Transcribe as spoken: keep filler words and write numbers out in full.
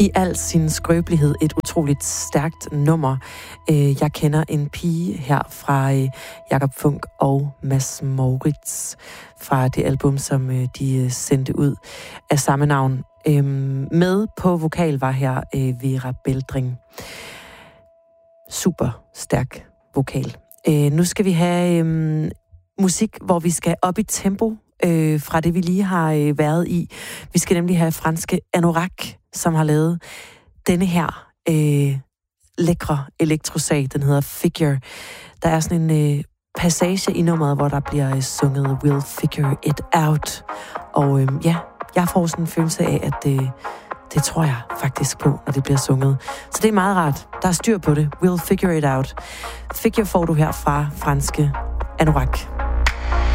I al sin skrøbelighed et utroligt stærkt nummer. Jeg kender en pige her fra Jakob Funk og Mads Moritz fra det album, som de sendte ud af samme navn. Med på vokal var her Vera Beldring. Super stærk vokal. Nu skal vi have musik, hvor vi skal op i tempo fra det, vi lige har været i. Vi skal nemlig have franske Anorak, som har lavet denne her øh, lækre elektrosag. Den hedder Figure. Der er sådan en øh, passage i nummeret, hvor der bliver øh, sunget We'll Figure It Out. Og øh, ja, jeg får sådan en følelse af, at øh, det tror jeg faktisk på, når det bliver sunget. Så det er meget rart. Der er styr på det. We'll Figure It Out. Figure får du her fra franske Anorak.